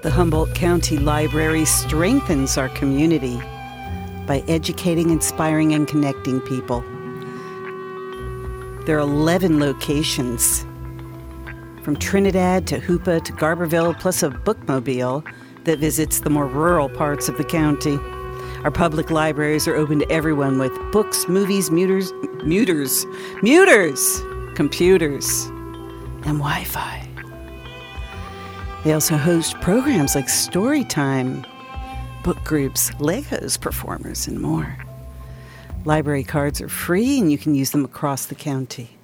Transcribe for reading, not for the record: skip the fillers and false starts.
The Humboldt County Library strengthens our community by educating, inspiring, and connecting people. There are 11 locations, from Trinidad to Hoopa to Garberville, plus a bookmobile that visits the more rural parts of the county. Our public libraries are open to everyone with books, movies, computers, and Wi-Fi. They also host programs like Story Time, book groups, Legos performers, and more. Library cards are free and you can use them across the county.